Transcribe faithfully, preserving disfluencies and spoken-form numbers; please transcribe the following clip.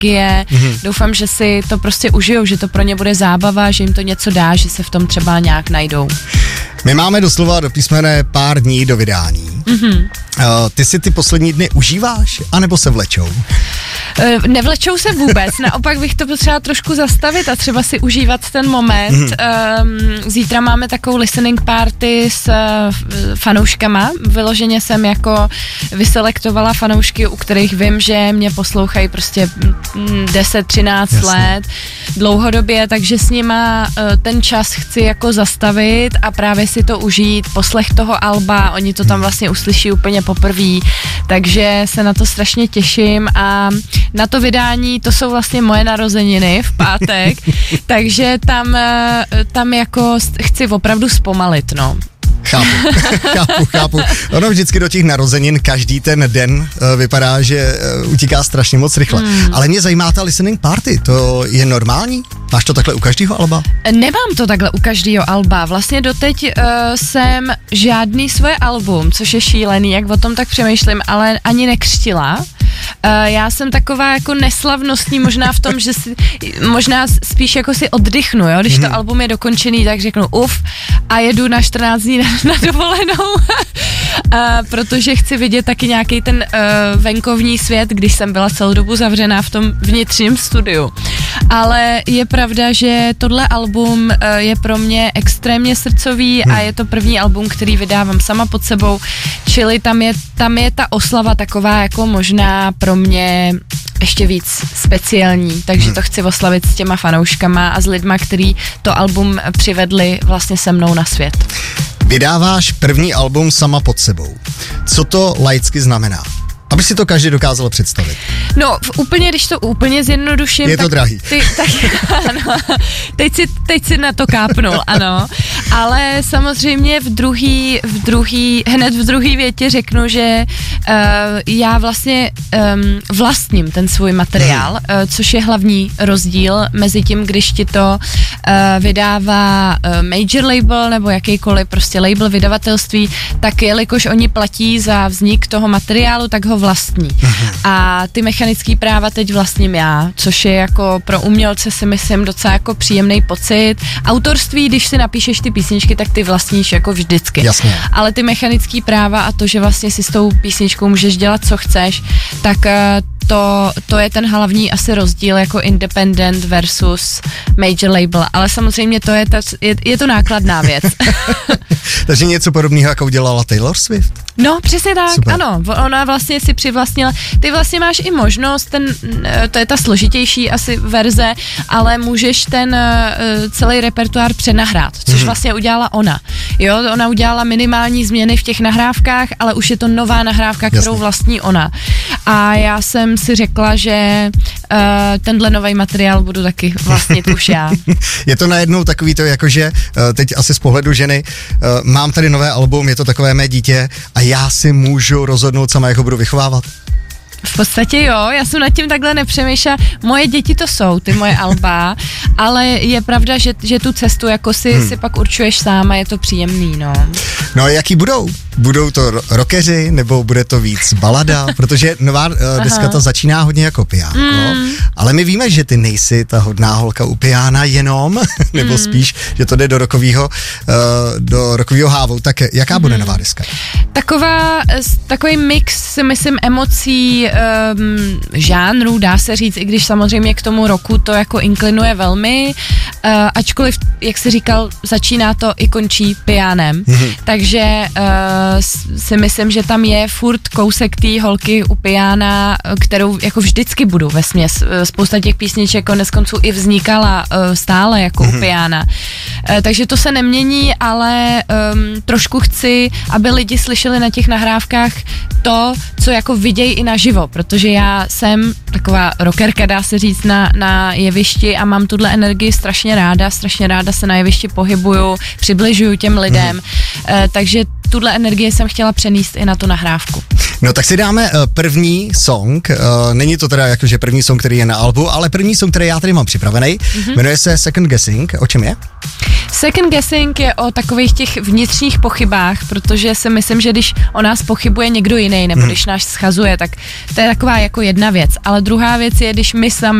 energie. Mm-hmm. Doufám, že si to prostě užijou, že to pro ně bude zábava, že jim to něco dá, že se v tom třeba nějak najdou. My máme doslova do písmene pár dní do vydání. Mm-hmm. Uh, ty si ty poslední dny užíváš, anebo se vlečou? Uh, nevlečou se vůbec, naopak bych to potřeba trošku zastavit a třeba si užívat ten moment. Mm-hmm. Um, zítra máme takovou listening party s uh, fanouškama. Vyloženě jsem jako vyselektovala fanoušky, u kterých vím, že mě poslouchají prostě deset třináct let dlouhodobě, takže s nima uh, ten čas chci jako zastavit a právě si to užít, poslech toho alba, oni to tam vlastně uslyší úplně poprvé, takže se na to strašně těším a na to vydání, to jsou vlastně moje narozeniny v pátek, takže tam, tam jako chci opravdu zpomalit, no. Chápu, chápu, chápu. Ono vždycky do těch narozenin každý ten den uh, vypadá, že uh, utíká strašně moc rychle. Hmm. Ale mě zajímá ta listening party, to je normální? Máš to takhle u každého alba? Nemám to takhle u každého alba. Vlastně doteď uh, jsem žádný svoje album, což je šílený, jak o tom tak přemýšlím, ale ani nekřtila. Uh, já jsem taková jako neslavnostní možná v tom, že si, možná spíš jako si oddychnu, jo? Když hmm. to album je dokončený, tak řeknu uf a jedu na čtrnáct dní na, na dovolenou, uh, protože chci vidět taky nějaký ten uh, venkovní svět, když jsem byla celou dobu zavřená v tom vnitřním studiu. Ale je pravda, že tohle album uh, je pro mě extrémně srdcový hmm. a je to první album, který vydávám sama pod sebou, čili tam je, tam je ta oslava taková jako možná pro mě ještě víc speciální, takže hmm. to chci oslavit s těma fanouškama a s lidma, který to album přivedli vlastně se mnou na svět. Vydáváš první album sama pod sebou. Co to laicky znamená? Aby si to každý dokázal představit. No, v, úplně, když to úplně zjednoduším... Je to tak, drahý. Ty, tak, ano, teď, si, teď si na to kápnul, ano. Ale samozřejmě v druhý, v druhý, hned v druhý větě řeknu, že uh, já vlastně um, vlastním ten svůj materiál, hmm. uh, což je hlavní rozdíl mezi tím, když ti to uh, vydává uh, major label nebo jakýkoliv prostě label vydavatelství, tak jelikož oni platí za vznik toho materiálu, tak ho vlastní. A ty mechanický práva teď vlastním já, což je jako pro umělce si myslím docela jako příjemný pocit. Autorství, když si napíšeš ty písničky, tak ty vlastníš jako vždycky. Jasně. Ale ty mechanický práva a to, že vlastně si s tou písničkou můžeš dělat, co chceš, tak to, to je ten hlavní asi rozdíl jako independent versus major label. Ale samozřejmě to je, ta, je, je to nákladná věc. Takže něco podobného, jako udělala Taylor Swift? No, přesně tak, Super. Ano, ona vlastně si přivlastnila, ty vlastně máš i možnost, ten, to je ta složitější asi verze, ale můžeš ten uh, celý repertoár přenahrát, což mm. vlastně udělala ona. Jo, ona udělala minimální změny v těch nahrávkách, ale už je to nová nahrávka, kterou Jasně. vlastní ona. A já jsem si řekla, že uh, tenhle nový materiál budu taky vlastnit už já. Je to najednou takový to, jakože uh, teď asi z pohledu ženy, uh, mám tady nové album, je to takové mé dítě a já si můžu rozhodnout sama, jak ho budu vychovávat. V podstatě jo, já jsem nad tím takhle nepřemýšlela. Moje děti to jsou, ty moje alba, ale je pravda, že, že tu cestu jako si, hmm. si pak určuješ sám a je to příjemný, no. No a jaký budou? Budou to rockeři, nebo bude to víc balada? Protože nová uh, deska ta začíná hodně jako piano, mm. ale my víme, že ty nejsi ta hodná holka u piana jenom, nebo mm. spíš, že to jde do rockovýho, uh, do rockovýho hávu. Tak jaká bude mm. nová deska? Taková, takový mix, si myslím, emocí, um, žánrů, dá se říct, i když samozřejmě k tomu roku to jako inklinuje velmi, uh, ačkoliv, jak jsi říkal, začíná to i končí pianem, mm-hmm. takže uh, si myslím, že tam je furt kousek té holky u piana, kterou jako vždycky budu vesměs. Spousta těch písniček konec konců i vznikala uh, stále jako mm-hmm. u piana. Uh, takže to se nemění, ale um, trošku chci, aby lidi slyšeli na těch nahrávkách to, co jako vidějí i naživo, protože já jsem taková rockerka, dá se říct, na, na jevišti a mám tuhle energii strašně ráda, strašně ráda se na jevišti pohybuju, přibližuju těm lidem, mm. uh, takže tuhle energii jsem chtěla přenést i na tu nahrávku. No tak si dáme uh, první song, uh, není to teda jakože první song, který je na albu, ale první song, který já tady mám připravený, mm-hmm. jmenuje se Second Guessing. O čem je? Second guessing je o takových těch vnitřních pochybách, protože si myslím, že když o nás pochybuje někdo jiný, nebo když nás schazuje, tak to je taková jako jedna věc. Ale druhá věc je, když my sami